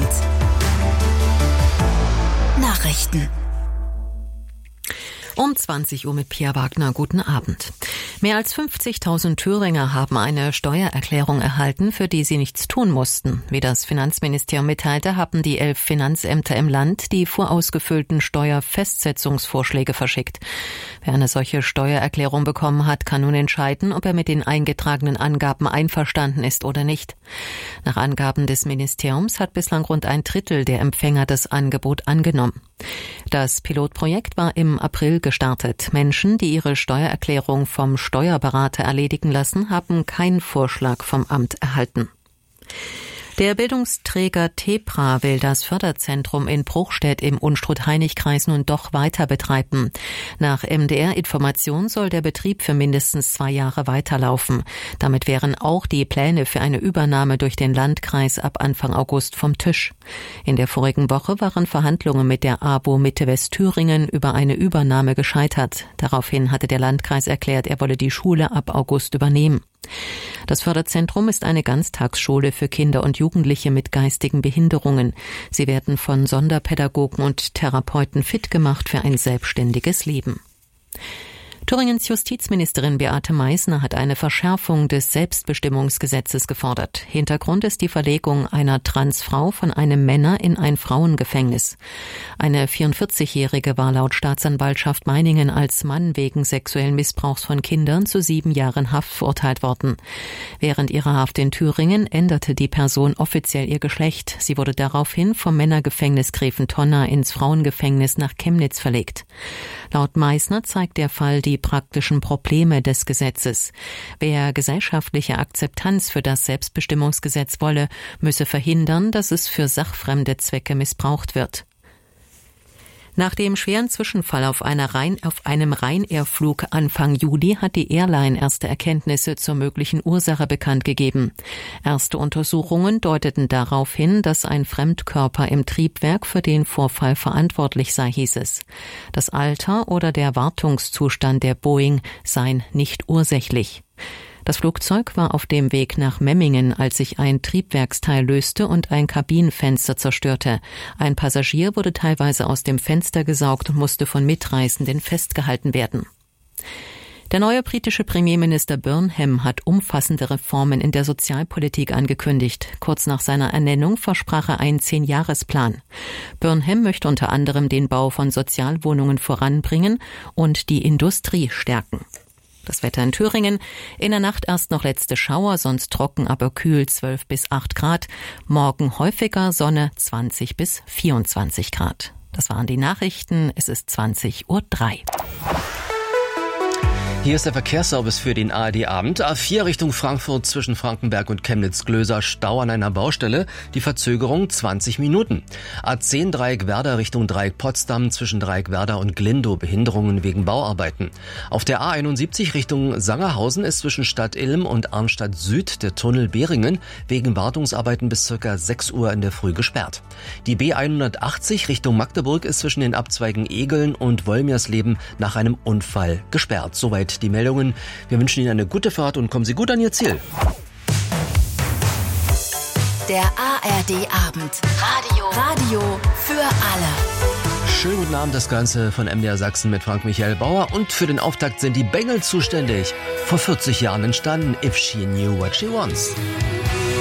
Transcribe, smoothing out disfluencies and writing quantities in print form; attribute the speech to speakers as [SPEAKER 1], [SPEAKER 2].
[SPEAKER 1] Abend. Nachrichten.
[SPEAKER 2] Um 20 Uhr mit Pia Wagner. Guten Abend. Mehr als 50.000 Thüringer haben eine Steuererklärung erhalten, für die sie nichts tun mussten. Wie das Finanzministerium mitteilte, haben die 11 Finanzämter im Land die vorausgefüllten Steuerfestsetzungsvorschläge verschickt. Wer eine solche Steuererklärung bekommen hat, kann nun entscheiden, ob er mit den eingetragenen Angaben einverstanden ist oder nicht. Nach Angaben des Ministeriums hat bislang rund ein Drittel der Empfänger das Angebot angenommen. Das Pilotprojekt war im April gestartet. Menschen, die ihre Steuererklärung vom Steuerberater erledigen lassen, haben keinen Vorschlag vom Amt erhalten. Der Bildungsträger TEPRA will das Förderzentrum in Bruchstedt im Unstrut-Hainich-Kreis nun doch weiter betreiben. Nach MDR-Information soll der Betrieb für mindestens 2 Jahre weiterlaufen. Damit wären auch die Pläne für eine Übernahme durch den Landkreis ab Anfang August vom Tisch. In der vorigen Woche waren Verhandlungen mit der ABO Mitte Westthüringen über eine Übernahme gescheitert. Daraufhin hatte der Landkreis erklärt, er wolle die Schule ab August übernehmen. Das Förderzentrum ist eine Ganztagsschule für Kinder und Jugendliche mit geistigen Behinderungen. Sie werden von Sonderpädagogen und Therapeuten fit gemacht für ein selbstständiges Leben. Thüringens Justizministerin Beate Meißner hat eine Verschärfung des Selbstbestimmungsgesetzes gefordert. Hintergrund ist die Verlegung einer Transfrau von einem Männer in ein Frauengefängnis. Eine 44-Jährige war laut Staatsanwaltschaft Meiningen als Mann wegen sexuellen Missbrauchs von Kindern zu 7 Jahren Haft verurteilt worden. Während ihrer Haft in Thüringen änderte die Person offiziell ihr Geschlecht. Sie wurde daraufhin vom Männergefängnis Greventonner ins Frauengefängnis nach Chemnitz verlegt. Laut Meißner zeigt der Fall die praktischen Probleme des Gesetzes. Wer gesellschaftliche Akzeptanz für das Selbstbestimmungsgesetz wolle, müsse verhindern, dass es für sachfremde Zwecke missbraucht wird. Nach dem schweren Zwischenfall auf einem Ryanair-Flug Anfang Juli hat die Airline erste Erkenntnisse zur möglichen Ursache bekannt gegeben. Erste Untersuchungen deuteten darauf hin, dass ein Fremdkörper im Triebwerk für den Vorfall verantwortlich sei, hieß es. Das Alter oder der Wartungszustand der Boeing seien nicht ursächlich. Das Flugzeug war auf dem Weg nach Memmingen, als sich ein Triebwerksteil löste und ein Kabinenfenster zerstörte. Ein Passagier wurde teilweise aus dem Fenster gesaugt und musste von Mitreisenden festgehalten werden. Der neue britische Premierminister Burnham hat umfassende Reformen in der Sozialpolitik angekündigt. Kurz nach seiner Ernennung versprach er einen 10-Jahresplan. Burnham möchte unter anderem den Bau von Sozialwohnungen voranbringen und die Industrie stärken. Das Wetter in Thüringen. In der Nacht erst noch letzte Schauer, sonst trocken, aber kühl 12 bis 8 Grad. Morgen häufiger Sonne 20 bis 24 Grad. Das waren die Nachrichten. Es ist 20:03 Uhr.
[SPEAKER 3] Hier ist der Verkehrsservice für den ARD-Abend. A4 Richtung Frankfurt zwischen Frankenberg und Chemnitz-Glöser, Stau an einer Baustelle. Die Verzögerung 20 Minuten. A10 Dreieck Werder Richtung Dreieck Potsdam zwischen Dreieck Werder und Glindow, Behinderungen wegen Bauarbeiten. Auf der A71 Richtung Sangerhausen ist zwischen Stadt Ilm und Arnstadt Süd der Tunnel Behringen wegen Wartungsarbeiten bis ca. 6 Uhr in der Früh gesperrt. Die B180 Richtung Magdeburg ist zwischen den Abzweigen Egeln und Wolmirsleben nach einem Unfall gesperrt. Soweit die Meldungen. Wir wünschen Ihnen eine gute Fahrt und kommen Sie gut an Ihr Ziel.
[SPEAKER 1] Der ARD-Abend. Radio für alle.
[SPEAKER 3] Schönen guten Abend, das Ganze von MDR Sachsen mit Frank Michael Bauer. Und für den Auftakt sind die Bengals zuständig. Vor 40 Jahren entstanden If She Knew What She Wants.